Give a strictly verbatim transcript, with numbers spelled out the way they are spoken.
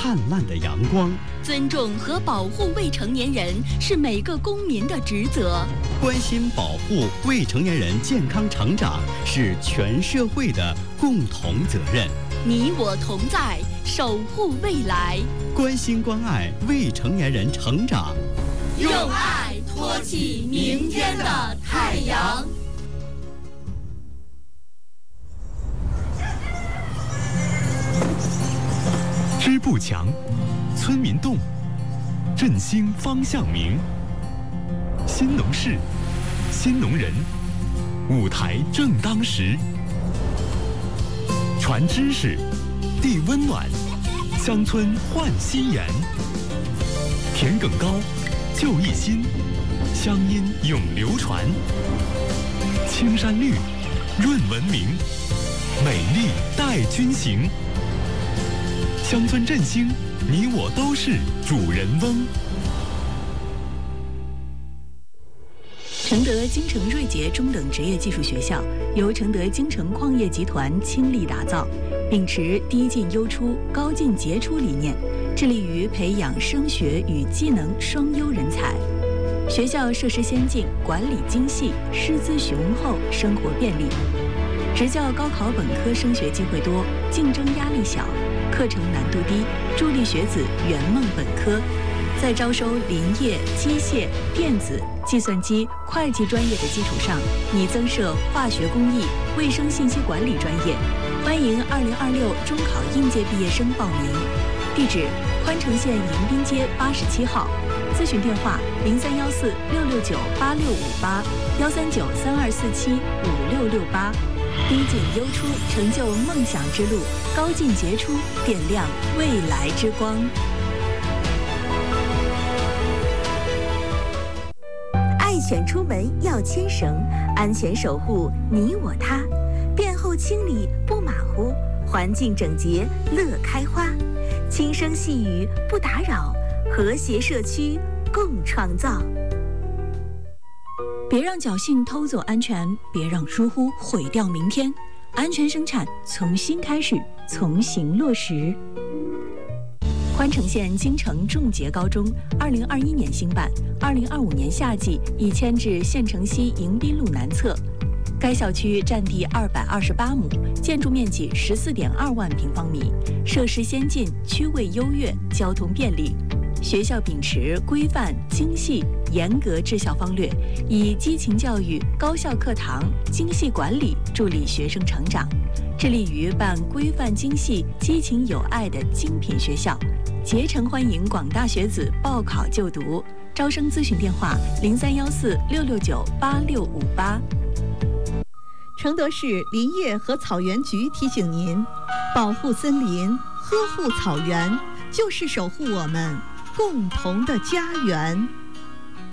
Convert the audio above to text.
灿烂的阳光。 尊重和保护未成年人是每个公民的职责。 关心保护未成年人健康成长是全社会的共同责任。 你我同在，守护未来。 关心关爱未成年人成长， 用爱托起明天的太阳。 支部强，村民动，振兴方向明。新农事，新农人，舞台正当时。传知识，递温暖，乡村焕新颜。田埂高，就一心，乡音永流传。青山绿，润文明，美丽带军行。乡村振兴，你我都是主人翁。 承德京城瑞杰中等职业技术学校由承德京城矿业集团倾力打造，秉持低进优出、高进杰出理念，致力于培养升学与技能双优人才。学校设施先进，管理精细，师资雄厚，生活便利。职教高考本科升学机会多，竞争压力小，课程难度低，助力学子圆梦本科。在招收林业、机械、电子、计算机、会计专业的基础上，拟增设化学工艺、卫生信息管理专业。欢迎二零二六中考应届毕业生报名。地址：宽城县迎宾街八十七号。咨询电话：零三幺四六六九八六五八幺三九三二四七五六六八。低进优出，成就梦想之路；高进杰出，点亮未来之光。 爱犬出门要牵绳，安全守护你我他。便后清理不马虎，环境整洁乐开花。轻声细语不打扰，和谐社区共创造。 别让侥幸偷走安全，别让疏忽毁掉明天。安全生产从新开始，从行落实。宽城县京城重杰高中二零二一年兴办，二零二五年夏季已迁至县城西迎宾路南侧。该校区占地二百二十八亩，建筑面积十四点二万平方米，设施先进，区位优越，交通便利。学校秉持规范、精细、严格治校方略，以激情教育、高效课堂、精细管理助力学生成长，致力于办规范精细、激情有爱的精品学校，竭诚欢迎广大学子报考就读。招生咨询电话：零三幺四六六九八六五八。 承德市林业和草原局提醒您：保护森林、呵护草原，就是守护我们共同的家园。